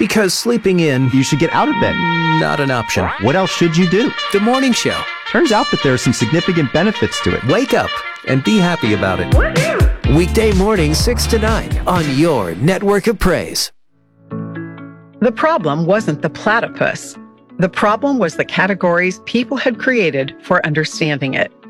Because sleeping in, You should get out of bed. not an option. What else should you do? The morning show. Turns out that there are some significant benefits to it. Wake up and be happy about it. Weekday morning 6 to 9 on your network of praise. The problem wasn't the platypus. The problem was the categories people had created for understanding it.